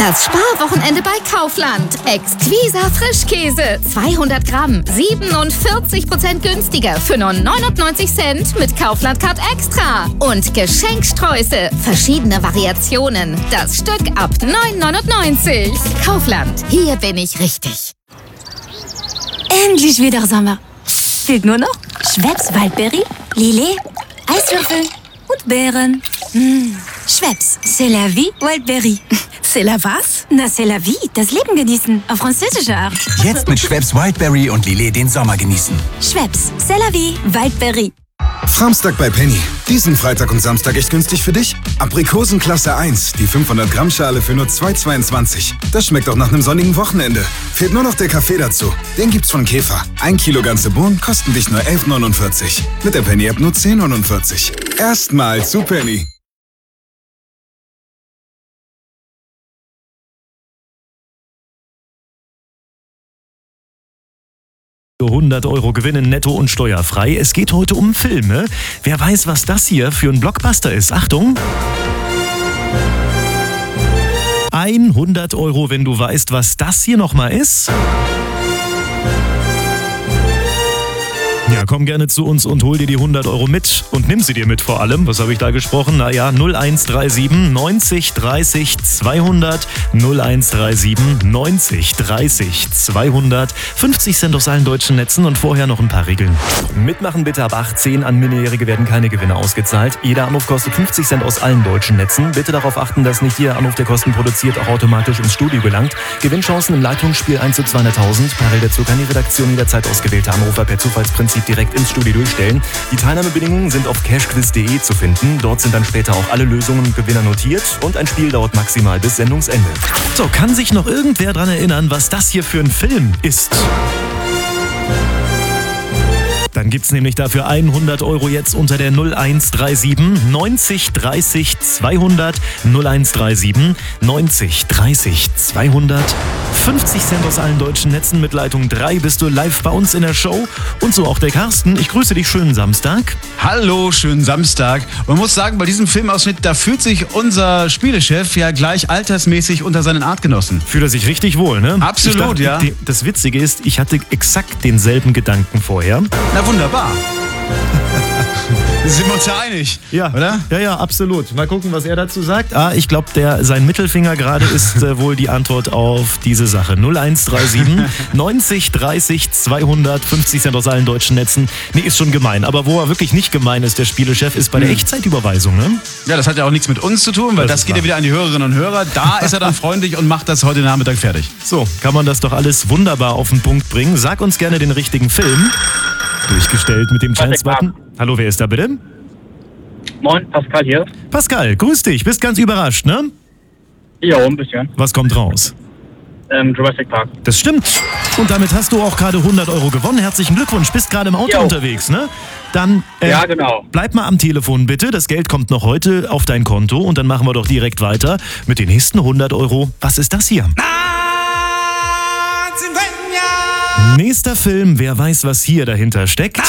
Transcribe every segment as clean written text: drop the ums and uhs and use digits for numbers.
Das Sparwochenende bei Kaufland. Exquisa Frischkäse. 200 Gramm. 47% günstiger für nur 99 Cent mit Kaufland Card Extra. Und Geschenksträuße. Verschiedene Variationen. Das Stück ab 9,99. Kaufland. Hier bin ich richtig. Endlich wieder Sommer. Fehlt nur noch Schweppes Waldbeere, Lillet, Eiswürfel und Beeren. Schweppes, c'est la vie, Wildberry. C'est la was? Na, c'est la vie, das Leben genießen, auf französische Art. Jetzt mit Schweppes Wildberry und Lillet den Sommer genießen. Schweppes, c'est la vie, Wildberry. Framstag bei Penny. Diesen Freitag und Samstag echt günstig für dich? Aprikosen Klasse 1, die 500 Gramm Schale für nur 2,22. Das schmeckt auch nach einem sonnigen Wochenende. Fehlt nur noch der Kaffee dazu. Den gibt's von Käfer. 1 Kilo ganze Bohnen kosten dich nur 11,49. Mit der Penny-App nur 10,49. Erstmal zu Penny. 100 € gewinnen netto und steuerfrei. Es geht heute um Filme. Wer weiß, was das hier für ein Blockbuster ist? Achtung! 100 €, wenn du weißt, was das hier nochmal ist. Ja, komm gerne zu uns und hol dir die 100 € mit und nimm sie dir mit vor allem. Was habe ich da gesprochen? Naja, 0137 90 30 200, 0137 90 30 200. 50 Cent aus allen deutschen Netzen und vorher noch ein paar Regeln. Mitmachen bitte ab 18. An Minderjährige werden keine Gewinne ausgezahlt. Jeder Anruf kostet 50 Cent aus allen deutschen Netzen. Bitte darauf achten, dass nicht jeder Anruf, der Kosten produziert, auch automatisch ins Studio gelangt. Gewinnchancen im Leitungsspiel 1 zu 200.000. Parallel dazu kann die Redaktion jederzeit ausgewählte Anrufer per Zufallsprinzip direkt ins Studio durchstellen. Die Teilnahmebedingungen sind auf cashquiz.de zu finden. Dort sind dann später auch alle Lösungen und Gewinner notiert und ein Spiel dauert maximal bis Sendungsende. So, kann sich noch irgendwer daran erinnern, was das hier für ein Film ist? Dann gibt's nämlich dafür 100 € jetzt unter der 0137 90 30 200, 0137 90 30 200. 50 Cent aus allen deutschen Netzen. Mit Leitung 3 bist du live bei uns in der Show. Und so auch der Carsten. Ich grüße dich, schönen Samstag. Hallo, schönen Samstag. Man muss sagen, bei diesem Filmausschnitt, da fühlt sich unser Spielechef ja gleich altersmäßig unter seinen Artgenossen. Fühlt er sich richtig wohl, ne? Absolut, ja. Das Witzige ist, ich hatte exakt denselben Gedanken vorher. Na wunderbar. Sind wir uns ja einig, ja, oder? Ja, absolut. Mal gucken, was er dazu sagt. Ich glaube, sein Mittelfinger gerade ist wohl die Antwort auf diese Sache. 0137 90 30 200, 50 Cent aus allen deutschen Netzen. Nee, ist schon gemein. Aber wo er wirklich nicht gemein ist, der Spielechef, ist bei der Echtzeitüberweisung, ne? Ja, das hat ja auch nichts mit uns zu tun, weil das geht ja wieder an die Hörerinnen und Hörer. Da ist er dann freundlich und macht das heute Nachmittag fertig. So, kann man das doch alles wunderbar auf den Punkt bringen. Sag uns gerne den richtigen Film. Durchgestellt mit dem Chance-Button. Hallo, wer ist da bitte? Moin, Pascal hier. Pascal, grüß dich. Bist ganz überrascht, ne? Ja, ein bisschen. Was kommt raus? Jurassic Park. Das stimmt. Und damit hast du auch gerade 100 € gewonnen. Herzlichen Glückwunsch. Bist gerade im Auto unterwegs, ne? Dann ja, genau. Bleib mal am Telefon bitte. Das Geld kommt noch heute auf dein Konto. Und dann machen wir doch direkt weiter mit den nächsten 100 €. Was ist das hier? Nächster Film. Wer weiß, was hier dahinter steckt?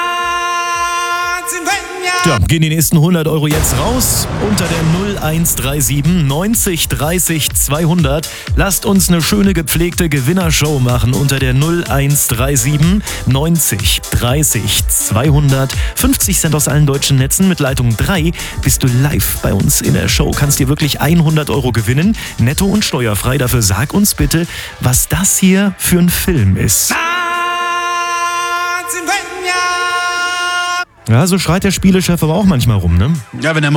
Ja, gehen die nächsten 100 € jetzt raus unter der 0137 90 30 200. Lasst uns eine schöne gepflegte Gewinnershow machen unter der 0137 90 30 200. 50 Cent aus allen deutschen Netzen. Mit Leitung 3 bist du live bei uns in der Show. Kannst dir wirklich 100 € gewinnen, netto und steuerfrei. Dafür sag uns bitte, was das hier für ein Film ist. Ja, so schreit der Spielechef aber auch manchmal rum, ne? Ja, wenn er